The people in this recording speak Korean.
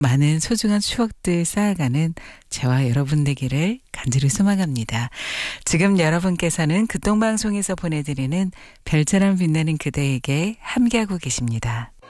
많은 소중한 추억들 쌓아가는 저와 여러분 되기를 간절히 소망합니다. 지금 여러분께서는 극동방송에서 보내드리는 별처럼 빛나는 그대에게 함께하고 계십니다.